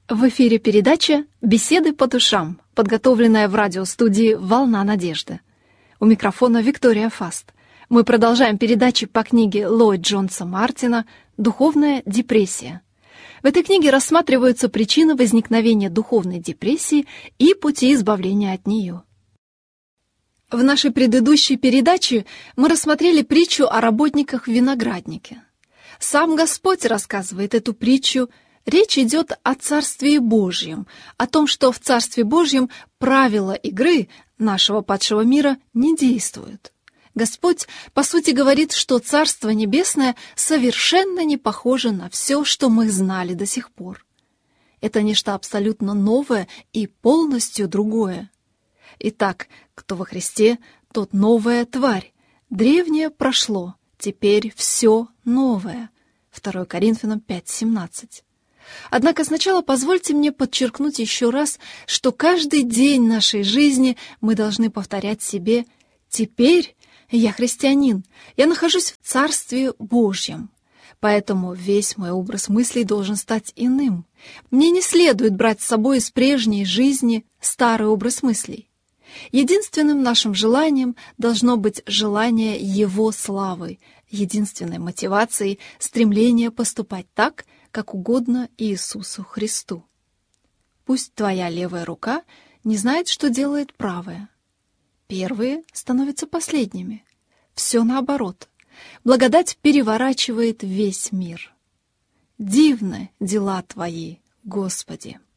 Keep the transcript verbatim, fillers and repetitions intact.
В эфире передача «Беседы по душам», подготовленная в радиостудии «Волна надежды». У микрофона Виктория Фаст. Мы продолжаем передачи по книге Ллойд Джонса Мартина «Духовная депрессия». В этой книге рассматриваются причины возникновения духовной депрессии и пути избавления от нее. В нашей предыдущей передаче мы рассмотрели притчу о работниках в винограднике. Сам Господь рассказывает эту притчу. Речь идет о Царстве Божьем, о том, что в Царстве Божьем правила игры нашего падшего мира не действуют. Господь, по сути, говорит, что Царство Небесное совершенно не похоже на все, что мы знали до сих пор. Это нечто абсолютно новое и полностью другое. Итак, кто во Христе, тот новая тварь. Древнее прошло, теперь все новое. второе Коринфянам пять семнадцать. Однако сначала позвольте мне подчеркнуть еще раз, что каждый день нашей жизни мы должны повторять себе: «Теперь я христианин, я нахожусь в Царстве Божьем». Поэтому весь мой образ мыслей должен стать иным. Мне не следует брать с собой из прежней жизни старый образ мыслей. Единственным нашим желанием должно быть желание Его славы, единственной мотивацией — стремление поступать так, как угодно Иисусу Христу. Пусть твоя левая рука не знает, что делает правая. Первые становятся последними. Все наоборот. Благодать переворачивает весь мир. Дивны дела Твои, Господи!